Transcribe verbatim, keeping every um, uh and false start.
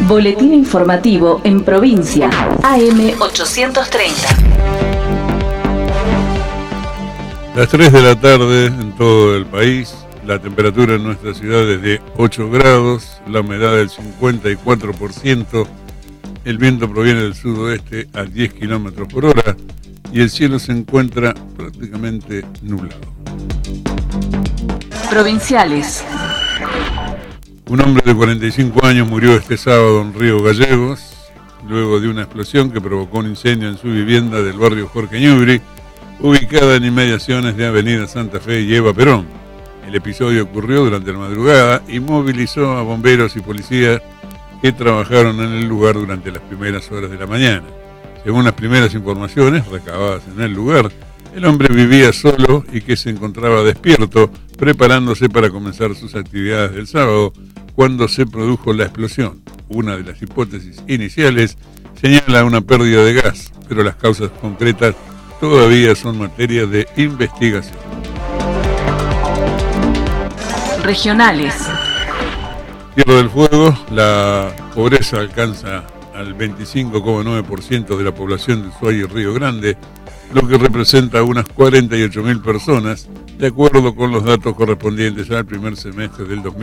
Boletín informativo en provincia, A M ochocientos treinta. Las tres de la tarde en todo el país, la temperatura en nuestra ciudad es de ocho grados, la humedad del cincuenta y cuatro por ciento, el viento proviene del sudoeste a diez kilómetros por hora y el cielo se encuentra prácticamente nublado. Provinciales. Un hombre de cuarenta y cinco años murió este sábado en Río Gallegos, luego de una explosión que provocó un incendio en su vivienda del barrio Jorge Ñubri, ubicada en inmediaciones de Avenida Santa Fe y Eva Perón. El episodio ocurrió durante la madrugada y movilizó a bomberos y policías que trabajaron en el lugar durante las primeras horas de la mañana. Según las primeras informaciones recabadas en el lugar, el hombre vivía solo y que se encontraba despierto, preparándose para comenzar sus actividades del sábado, cuando se produjo la explosión. Una de las hipótesis iniciales señala una pérdida de gas, pero las causas concretas todavía son materia de investigación. Regionales. Tierra del Fuego, la pobreza alcanza al veinticinco coma nueve por ciento de la población de Ushuaia y Río Grande, lo que representa unas cuarenta y ocho mil personas, de acuerdo con los datos correspondientes al primer semestre del dos mil